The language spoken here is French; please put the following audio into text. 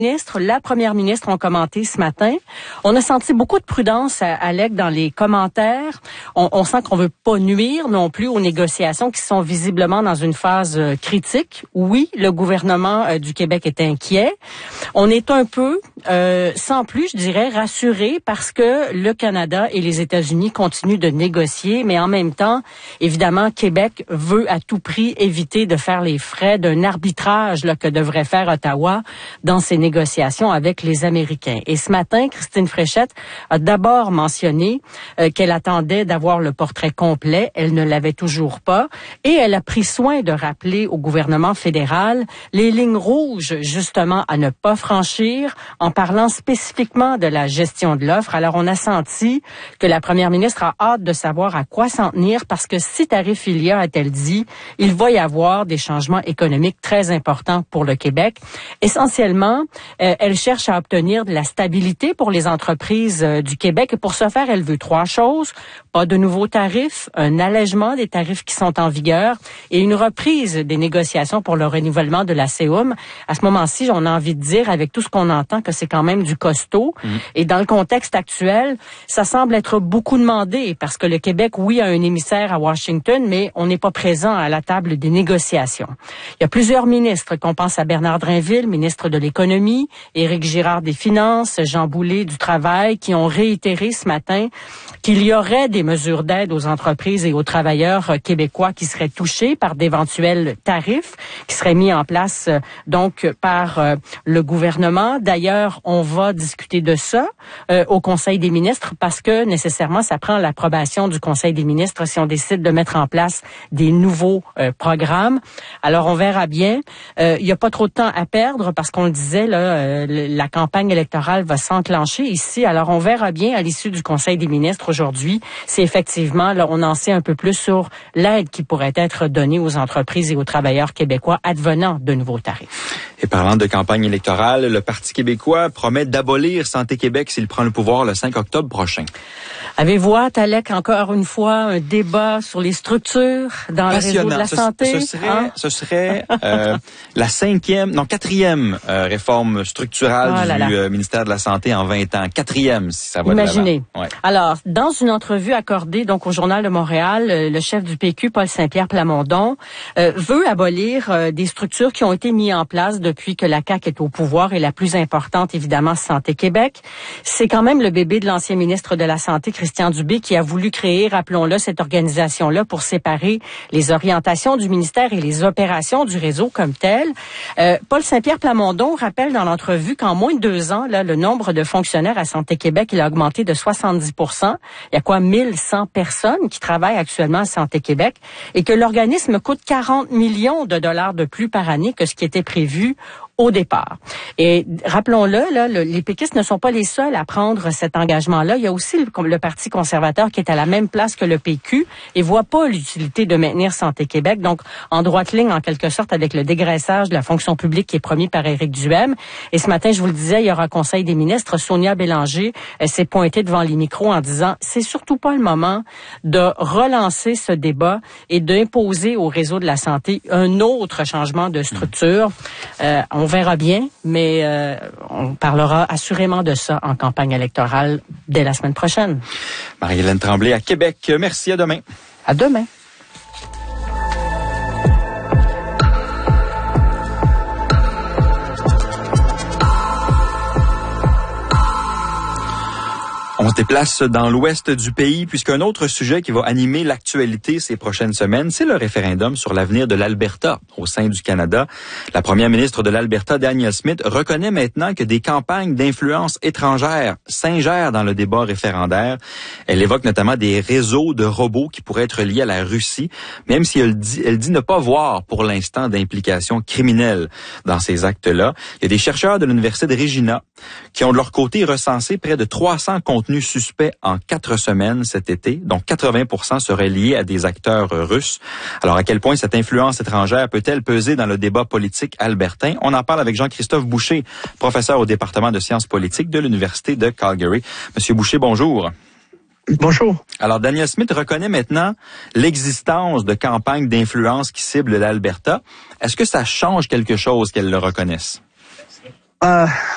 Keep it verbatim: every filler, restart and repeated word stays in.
ministre, la première ministre ont commenté ce matin. On a senti beaucoup de prudence, Alec, dans les commentaires. On, on sent qu'on veut pas nuire non plus aux négociations qui sont visiblement dans une phase euh, critique. Oui, le gouvernement euh, du Québec est inquiet. On est un peu, euh, sans plus, je dirais, rassuré parce que le Canada et les États-Unis continuent de négocier, mais en même temps, évidemment, Québec veut à tout prix éviter de faire les frais d'un arbitrage là, que devrait faire Ottawa dans ses négociations avec les Américains. Et ce matin, Christine Fréchette a d'abord mentionné euh, qu'elle attendait d'avoir le portrait complet. Elle ne l'avait toujours pas. Et elle a pris soin de rappeler au gouvernement fédéral les lignes rouges, justement, à ne pas franchir en parlant spécifiquement de la gestion de l'offre. Alors, on a senti que la première ministre a hâte de savoir à quoi s'en tenir parce que si tarif il y a, a-t-elle dit, il va y avoir des changements économiques très importants pour le Québec. Essentiellement, euh, elle cherche à obtenir de la stabilité pour les entreprises euh, du Québec. Et pour ce faire, elle veut trois choses. Pas de nouveaux tarifs, un allègement des tarifs qui sont en vigueur et une reprise des négociations pour le renouvellement de la C E U M. À ce moment-ci, on a envie de dire, avec tout ce qu'on entend, que c'est quand même du costaud. Mmh. Et dans le contexte actuel, ça semble être beaucoup demandé parce que le Québec, oui, a un émissaire à Washington, mais on n'est pas présent à la table des négociations. Il y a plusieurs ministres, qu'on pense à Bernard Drinville, ministre de l'Économie, Éric Girard des Finances, Jean Boulet du Travail, qui ont réitéré ce matin qu'il y aurait des mesures d'aide aux entreprises et aux travailleurs québécois qui seraient touchés par d'éventuels tarifs qui seraient mis en place donc par euh, le gouvernement. D'ailleurs, on va discuter de ça euh, au Conseil des ministres parce que nécessairement, ça prend l'approbation du Conseil des ministres si on décide de mettre en place des nouveaux euh, programmes. Alors, on verra bien. Euh, il n'y a pas trop de temps à perdre parce qu'on le disait, là, euh, la campagne électorale va s'enclencher ici. Alors, on verra bien à l'issue du Conseil des ministres aujourd'hui si effectivement, là, on en sait un peu plus sur l'aide qui pourrait être donnée aux entreprises et aux travailleurs québécois advenant de nouveaux tarifs. Et parlant de campagne électorale, le Parti québécois promet d'abolir Santé Québec s'il prend le pouvoir le cinq octobre prochain. Avez-vous hâte, Alec, encore une fois, un débat sur les structures dans Passionnant. le réseau de la ce, santé? Ce serait, hein? ce serait euh, la cinquième, non, quatrième euh, réforme structurale oh là là. du euh, ministère de la Santé en vingt ans. Quatrième, si ça va Imaginez. de l'avant. Ouais. Alors, dans une entrevue accordée donc au Journal de Montréal, le chef du P Q, Paul Saint-Pierre Plamondon, euh, veut abolir euh, des structures qui ont été mises en place depuis que la C A Q est au pouvoir et la plus importante, évidemment, Santé Québec. C'est quand même le bébé de l'ancien ministre de la Santé, Christian Dubé, qui a voulu créer, rappelons-le, cette organisation-là pour séparer les orientations du ministère et les opérations du réseau comme tel. Euh, Paul Saint-Pierre Plamondon rappelle dans l'entrevue qu'en moins de deux ans, là, le nombre de fonctionnaires à Santé Québec, il a augmenté de soixante-dix pour cent. Il y a quoi, mille cent personnes qui travaillent actuellement à Santé Québec et que l'organisme coûte quarante millions de dollars de plus par année que ce qui était prévu au départ. Et rappelons-le, là, le, les péquistes ne sont pas les seuls à prendre cet engagement-là. Il y a aussi le, le Parti conservateur qui est à la même place que le P Q et voit pas l'utilité de maintenir Santé Québec. Donc, en droite ligne, en quelque sorte, avec le dégraissage de la fonction publique qui est promis par Éric Duhem. Et ce matin, je vous le disais, il y aura un Conseil des ministres. Sonia Bélanger euh, s'est pointée devant les micros en disant, c'est surtout pas le moment de relancer ce débat et d'imposer au réseau de la santé un autre changement de structure. Euh, on verra bien, mais euh, on parlera assurément de ça en campagne électorale dès la semaine prochaine. Marie-Hélène Tremblay à Québec. Merci, à demain. À demain. On se déplace dans l'ouest du pays puisqu'un autre sujet qui va animer l'actualité ces prochaines semaines, c'est le référendum sur l'avenir de l'Alberta au sein du Canada. La première ministre de l'Alberta, Danielle Smith, reconnaît maintenant que des campagnes d'influence étrangère s'ingèrent dans le débat référendaire. Elle évoque notamment des réseaux de robots qui pourraient être liés à la Russie, même si elle dit, elle dit ne pas voir pour l'instant d'implication criminelle dans ces actes-là. Il y a des chercheurs de l'Université de Regina qui ont de leur côté recensé près de trois cents contenus suspects en quatre semaines cet été, dont quatre-vingts pour cent seraient liés à des acteurs russes. Alors, à quel point cette influence étrangère peut-elle peser dans le débat politique albertain? On en parle avec Jean-Christophe Boucher, professeur au département de sciences politiques de l'Université de Calgary. Monsieur Boucher, bonjour. Bonjour. Alors, Danielle Smith reconnaît maintenant l'existence de campagnes d'influence qui ciblent l'Alberta. Est-ce que ça change quelque chose qu'elle le reconnaisse? Euh,